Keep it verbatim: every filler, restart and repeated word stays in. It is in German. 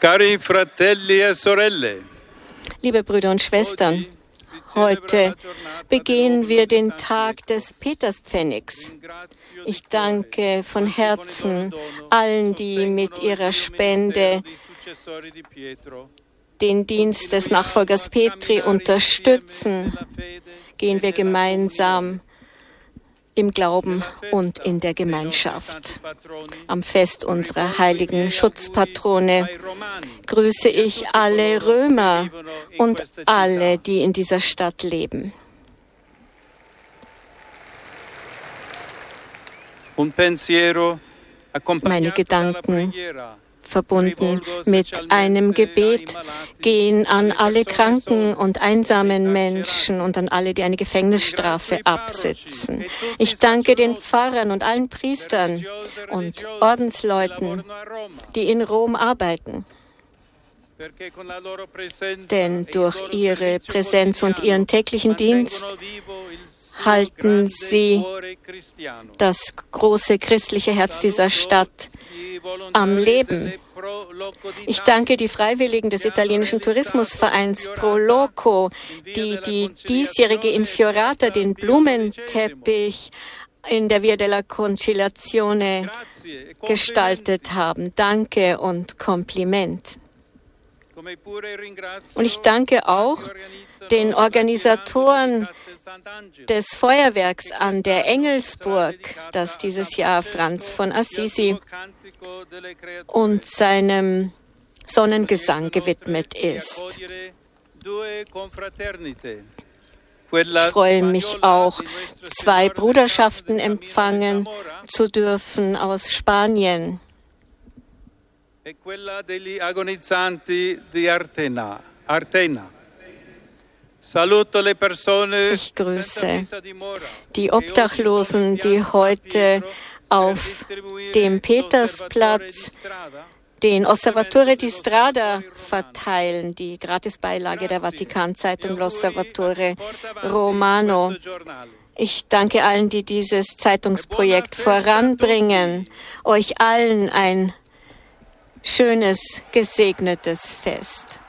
Cari fratelli e sorelle, Liebe Brüder und Schwestern, heute begehen wir den Tag des Peterspfennigs. Ich danke von Herzen allen, die mit ihrer Spende den Dienst des Nachfolgers Petri unterstützen. Gehen wir gemeinsam im Glauben und in der Gemeinschaft. Am Fest unserer heiligen Schutzpatrone grüße ich alle Römer und alle, die in dieser Stadt leben. Meine Gedanken, verbunden mit einem Gebet, gehen an alle kranken und einsamen Menschen und an alle, die eine Gefängnisstrafe absitzen. Ich danke den Pfarrern und allen Priestern und Ordensleuten, die in Rom arbeiten. Denn durch ihre Präsenz und ihren täglichen Dienst halten sie das große christliche Herz dieser Stadt am Leben. Ich danke die Freiwilligen des italienischen Tourismusvereins Pro Loco, die die diesjährige Infiorata, den Blumenteppich in der Via della Conciliazione gestaltet haben. Danke und Kompliment. Und ich danke auch den Organisatoren des Feuerwerks an der Engelsburg, das dieses Jahr Franz von Assisi und seinem Sonnengesang gewidmet ist. Ich freue mich auch, zwei Bruderschaften empfangen zu dürfen aus Spanien. Ich grüße die Obdachlosen, die heute auf dem Petersplatz den Osservatore di Strada verteilen, die Gratisbeilage der Vatikanzeitung L'Osservatore Romano. Ich danke allen, die dieses Zeitungsprojekt voranbringen. Euch allen ein schönes, gesegnetes Fest.